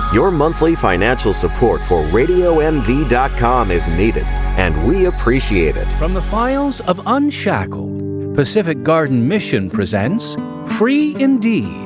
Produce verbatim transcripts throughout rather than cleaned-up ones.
Your monthly financial support for radio m v dot com is needed, and we appreciate it. From the files of Unshackled, Pacific Garden Mission presents Free Indeed.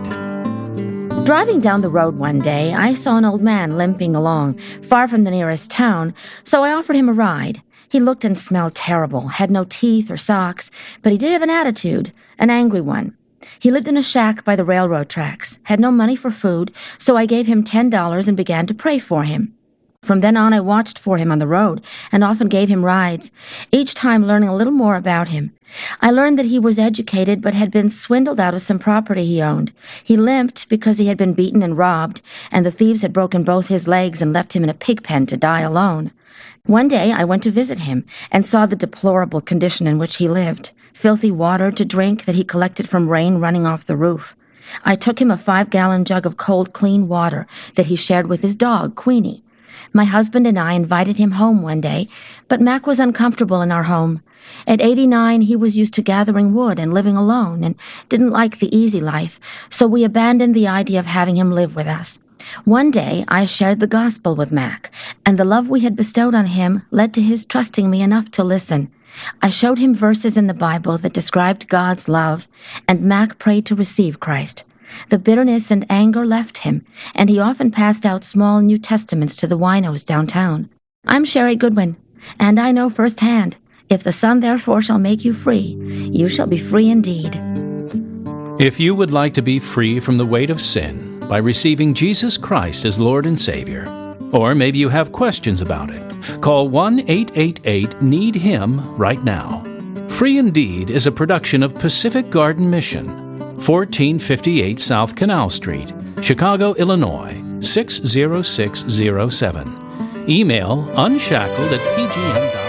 Driving down the road one day, I saw an old man limping along, far from the nearest town, so I offered him a ride. He looked and smelled terrible, had no teeth or socks, but he did have an attitude, an angry one. He lived in a shack by the railroad tracks, had no money for food, so I gave him ten dollars and began to pray for him. From then on, I watched for him on the road and often gave him rides, each time learning a little more about him. I learned that he was educated but had been swindled out of some property he owned. He limped because he had been beaten and robbed, and the thieves had broken both his legs and left him in a pig pen to die alone. One day, I went to visit him and saw the deplorable condition in which he lived. Filthy water to drink that he collected from rain running off the roof. I took him a five-gallon jug of cold, clean water that he shared with his dog, Queenie. My husband and I invited him home one day, but Mac was uncomfortable in our home. At eighty-nine, he was used to gathering wood and living alone and didn't like the easy life, so we abandoned the idea of having him live with us. One day, I shared the gospel with Mac, and the love we had bestowed on him led to his trusting me enough to listen. I showed him verses in the Bible that described God's love, and Mac prayed to receive Christ. The bitterness and anger left him, and he often passed out small New Testaments to the winos downtown. I'm Sherry Goodwin, and I know firsthand, if the Son therefore shall make you free, you shall be free indeed. If you would like to be free from the weight of sin by receiving Jesus Christ as Lord and Savior, or maybe you have questions about it, call one eight eight eight need him right now. Free Indeed is a production of Pacific Garden Mission, fourteen fifty-eight South Canal Street, Chicago, Illinois, six zero six zero seven. Email unshackled at p g m dot com.